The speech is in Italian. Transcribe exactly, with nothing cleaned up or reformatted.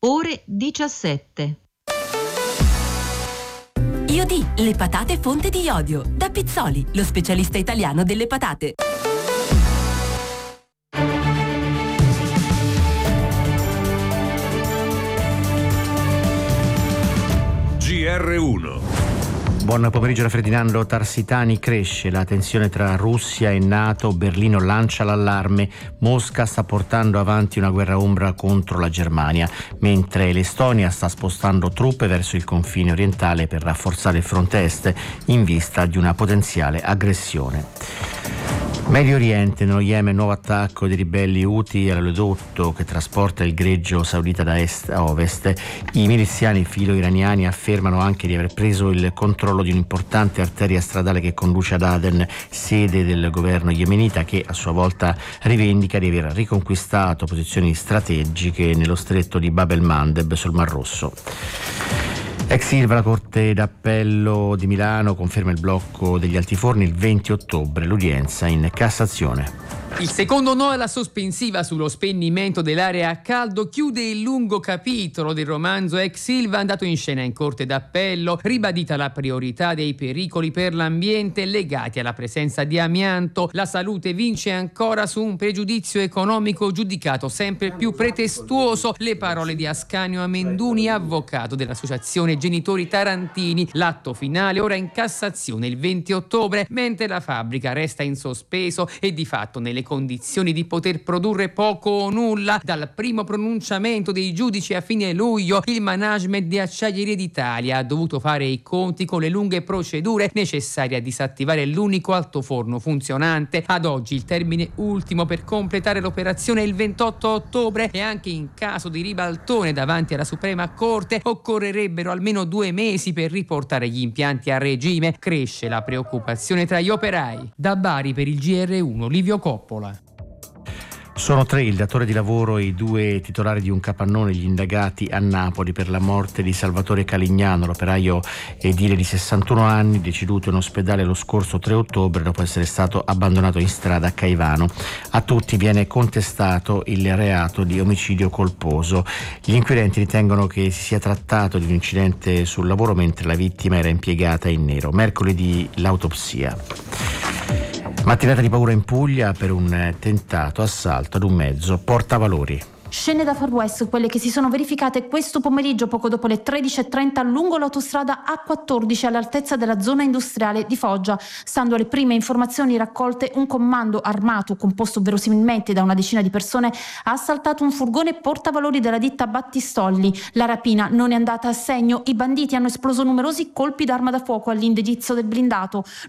ore diciassette. I O D, le patate fonte di iodio. Da Pizzoli, lo specialista italiano delle patate. G R uno. Buon pomeriggio da Ferdinando Tarsitani. Cresce la tensione tra Russia e NATO, Berlino lancia l'allarme, Mosca sta portando avanti una guerra ombra contro la Germania, mentre l'Estonia sta spostando truppe verso il confine orientale per rafforzare il fronte est in vista di una potenziale aggressione. Medio Oriente, nello Yemen, nuovo attacco dei ribelli Houthi all'oleodotto che trasporta il greggio saudita da est a ovest. I miliziani filo-iraniani affermano anche di aver preso il controllo di un'importante arteria stradale che conduce ad Aden, sede del governo yemenita, che a sua volta rivendica di aver riconquistato posizioni strategiche nello stretto di Bab el-Mandeb sul Mar Rosso. Ex Ilva, la Corte d'Appello di Milano conferma il blocco degli altiforni il venti ottobre, l'udienza in Cassazione. Il secondo no alla sospensiva sullo spegnimento dell'area a caldo chiude il lungo capitolo del romanzo Ex Ilva andato in scena in Corte d'Appello, ribadita la priorità dei pericoli per l'ambiente legati alla presenza di amianto. La salute vince ancora su un pregiudizio economico giudicato sempre più pretestuoso. Le parole di Ascanio Amenduni, avvocato dell'associazione Genitori Tarantini. L'atto finale ora in Cassazione il venti ottobre, mentre la fabbrica resta in sospeso e di fatto nelle condizioni di poter produrre poco o nulla. Dal primo pronunciamento dei giudici a fine luglio, il management di Acciaierie d'Italia ha dovuto fare i conti con le lunghe procedure necessarie a disattivare l'unico altoforno funzionante. Ad oggi il termine ultimo per completare l'operazione è il ventotto ottobre e anche in caso di ribaltone davanti alla Suprema Corte occorrerebbero almeno due mesi per riportare gli impianti a regime. Cresce la preoccupazione tra gli operai. Da Bari per il G R uno, Livio Coppola. Sono tre il datore di lavoro e i due titolari di un capannone, gli indagati a Napoli per la morte di Salvatore Calignano, l'operaio edile di sessantuno anni, deceduto in ospedale lo scorso tre ottobre dopo essere stato abbandonato in strada a Caivano. A tutti viene contestato il reato di omicidio colposo. Gli inquirenti ritengono che si sia trattato di un incidente sul lavoro mentre la vittima era impiegata in nero. Mercoledì l'autopsia. Mattinata di paura in Puglia per un tentato assalto ad un mezzo portavalori. Scene da Far West, quelle che si sono verificate questo pomeriggio poco dopo le tredici e trenta lungo l'autostrada A quattordici all'altezza della zona industriale di Foggia. Stando alle prime informazioni raccolte, un comando armato composto verosimilmente da una decina di persone ha assaltato un furgone portavalori della ditta Battistolli. La rapina non è andata a segno, i banditi hanno esploso numerosi colpi d'arma da fuoco all'indirizzo del blindato.